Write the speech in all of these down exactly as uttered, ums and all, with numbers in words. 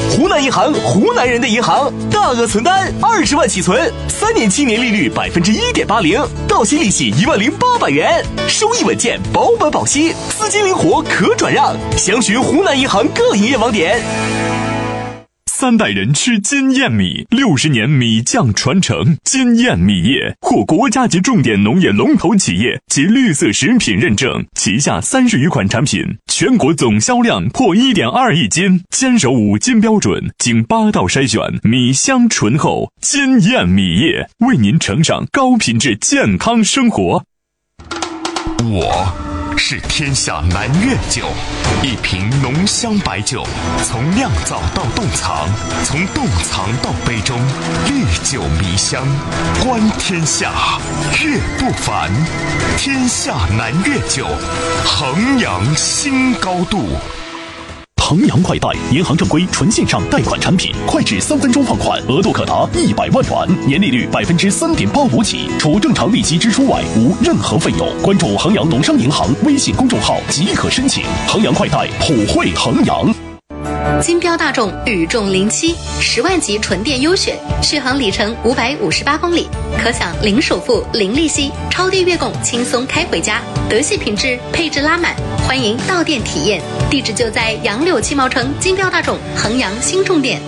湖南银行，湖南人的银行，大额存单二十万起存，三年期年利率百分之一点八零，到期利息一万零八百元，收益稳健，保本保息，资金灵活可转让。详询湖南银行各营业网点。 三代人吃金燕米，六十年米酱传承。金燕米业获国家级重点农业龙头企业及绿色食品认证，旗下三十余款产品，全国总销量破一点二亿斤，坚守五金标准，经八道筛选，米香醇厚。金燕米业为您呈上高品质健康生活。 我是天下南粤酒，一瓶浓香白酒，从酿造到冻藏，从冻藏到杯中，历久弥香，观天下，阅不凡。天下南粤酒，衡阳新高度。 衡阳快贷，银行正规纯线上贷款产品，快至三分钟放款，额度可达一百万元，年利率百分之三点八五起，除正常利息支出外，无任何费用。关注衡阳农商银行微信公众号即可申请。衡阳快贷，普惠衡阳。 金标大众宇众零七十万级纯电优选，续航里程五百五十八公里，可享零首付、零利息，超低月供，轻松开回家。德系品质，配置拉满，欢迎到店体验。地址就在杨柳七毛城金标大众衡阳新重点。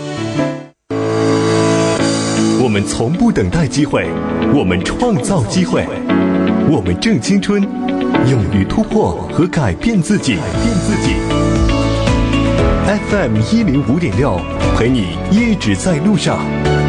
我们从不等待机会，我们创造机会，我们正青春，勇于突破和改变自己。改变自己。F M 一零五点六，陪你一直在路上。